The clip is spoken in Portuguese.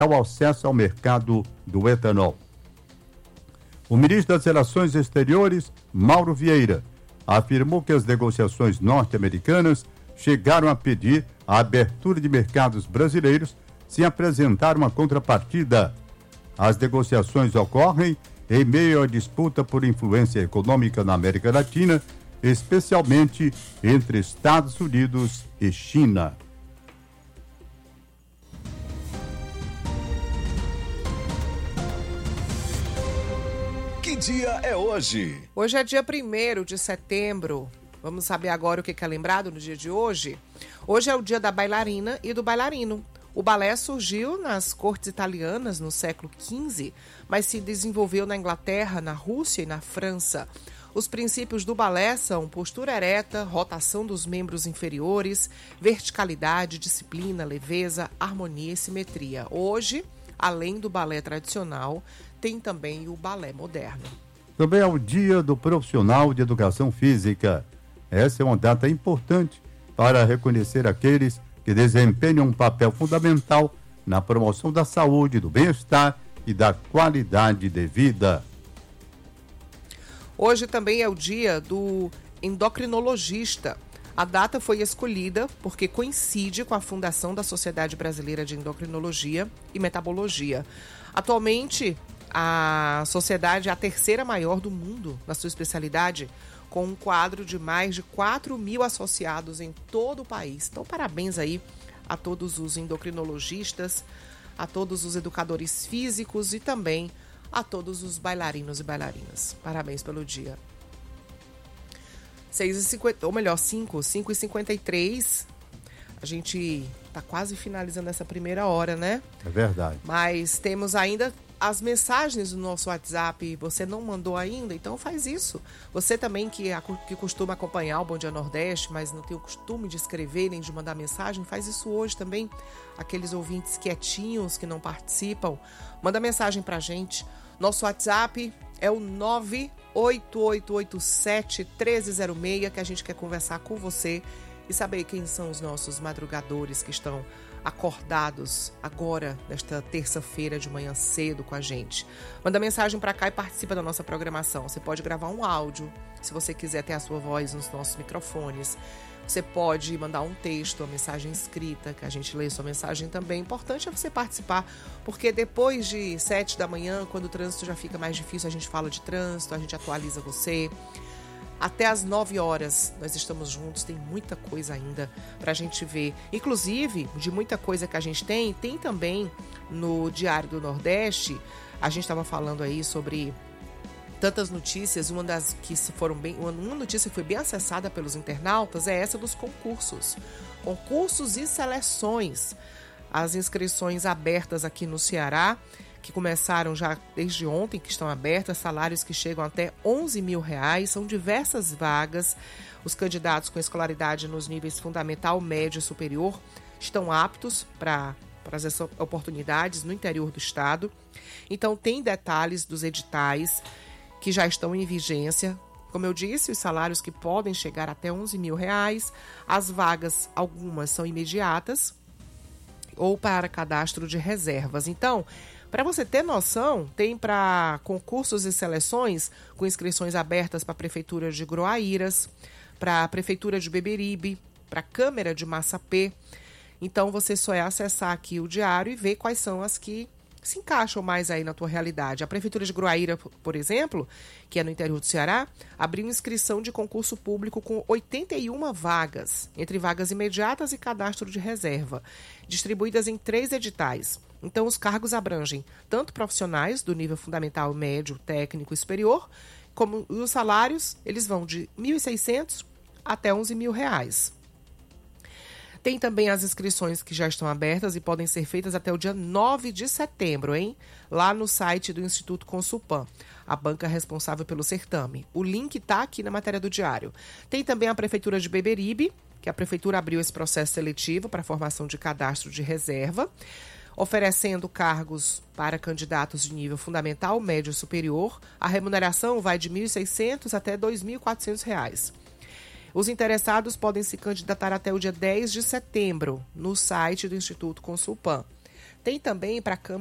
ao acesso ao mercado do etanol. O ministro das Relações Exteriores, Mauro Vieira, afirmou que as negociações norte-americanas chegaram a pedir a abertura de mercados brasileiros sem apresentar uma contrapartida. As negociações ocorrem em meio à disputa por influência econômica na América Latina, especialmente entre Estados Unidos e China. Que dia é hoje? Hoje é dia 1º de setembro. Vamos saber agora o que é lembrado no dia de hoje? Hoje é o dia da bailarina e do bailarino. O balé surgiu nas cortes italianas no século XV, mas se desenvolveu na Inglaterra, na Rússia e na França. Os princípios do balé são postura ereta, rotação dos membros inferiores, verticalidade, disciplina, leveza, harmonia e simetria. Hoje, além do balé tradicional, tem também o balé moderno. Também é o Dia do Profissional de Educação Física. Essa é uma data importante para reconhecer aqueles que desempenham um papel fundamental na promoção da saúde, do bem-estar e da qualidade de vida. Hoje também é o dia do endocrinologista. A data foi escolhida porque coincide com a fundação da Sociedade Brasileira de Endocrinologia e Metabologia. Atualmente, a sociedade é a terceira maior do mundo na sua especialidade, com um quadro de mais de 4.000 associados em todo o país. Então, parabéns aí a todos os endocrinologistas, a todos os educadores físicos e também a todos os bailarinos e bailarinas. Parabéns pelo dia. 5h53. A gente está quase finalizando essa primeira hora, né? É verdade. Mas temos ainda as mensagens no nosso WhatsApp. Você não mandou ainda? Então faz isso. Você também que costuma acompanhar o Bom Dia Nordeste, mas não tem o costume de escrever nem de mandar mensagem, faz isso hoje também. Aqueles ouvintes quietinhos que não participam, manda mensagem pra gente. Nosso WhatsApp é o 98887-1306, que a gente quer conversar com você e saber quem são os nossos madrugadores que estão acordados agora, nesta terça-feira de manhã cedo com a gente. Manda mensagem para cá e participa da nossa programação. Você pode gravar um áudio, se você quiser ter a sua voz nos nossos microfones. Você pode mandar um texto, uma mensagem escrita, que a gente lê sua mensagem também. O importante é você participar, porque depois de 7 da manhã, quando o trânsito já fica mais difícil, a gente fala de trânsito, a gente atualiza você. Até às 9 horas nós estamos juntos, tem muita coisa ainda pra gente ver. Inclusive, de muita coisa que a gente tem também no Diário do Nordeste. A gente estava falando aí sobre tantas notícias, uma notícia que foi bem acessada pelos internautas é essa dos concursos. Concursos e seleções. As inscrições abertas aqui no Ceará, que começaram já desde ontem, que estão abertas, salários que chegam até R$11 mil, são diversas vagas. Os candidatos com escolaridade nos níveis fundamental, médio e superior estão aptos para essas oportunidades no interior do estado. Então, tem detalhes dos editais que já estão em vigência. Como eu disse, os salários que podem chegar até R$11 mil. As vagas, algumas são imediatas ou para cadastro de reservas. Então, para você ter noção, tem para concursos e seleções com inscrições abertas para a Prefeitura de Groaíras, para a Prefeitura de Beberibe, para a Câmara de Massapê. Então, você só é acessar aqui o diário e ver quais são as que se encaixam mais aí na tua realidade. A Prefeitura de Groaíra, por exemplo, que é no interior do Ceará, abriu inscrição de concurso público com 81 vagas, entre vagas imediatas e cadastro de reserva, distribuídas em 3 editais. Então, os cargos abrangem tanto profissionais do nível fundamental, médio, técnico e superior, como os salários, eles vão de R$ 1.600 até R$11 mil. Tem também as inscrições que já estão abertas e podem ser feitas até o dia 9 de setembro, hein? Lá no site do Instituto Consulpan, a banca responsável pelo certame. O link está aqui na matéria do diário. Tem também a Prefeitura de Beberibe, que a Prefeitura abriu esse processo seletivo para a formação de cadastro de reserva, oferecendo cargos para candidatos de nível fundamental, médio e superior. A remuneração vai de R$ 1.600 até R$ 2.400. Os interessados podem se candidatar até o dia 10 de setembro no site do Instituto Consulpan. Tem também para a Câmara